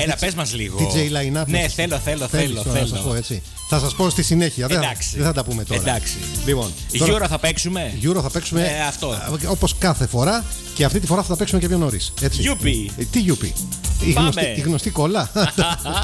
Έλα, πες μας λίγο. DJ line-up. Ναι, θέλω. Να σας πω έτσι. Θα σας πω στη συνέχεια. Δεν θα τα πούμε τώρα. Εντάξει. Λοιπόν, Euro θα παίξουμε. Euro θα παίξουμε όπως κάθε φορά. Και αυτή τη φορά θα τα παίξουμε και πιο νωρίς. Γιούπι. Τι γιούπι? Η γνωστή κόλλα.